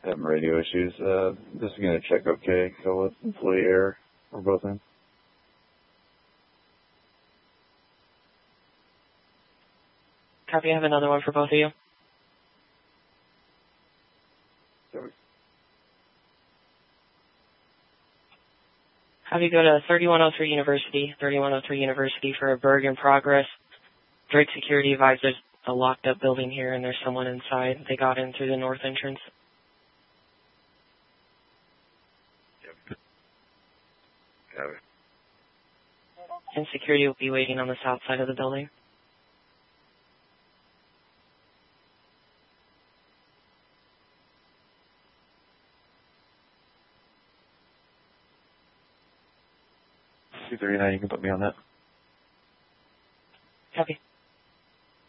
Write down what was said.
having radio issues. This is going to check okay. Go with employee error. We're both in. Copy, I have another one for both of you. Sorry. Have you go to 3103 University for a burg in progress. Drake Security advised there's a locked up building here and there's someone inside. They got in through the north entrance. Yep. Got it. And security will be waiting on the south side of the building. $239, you can put me on that.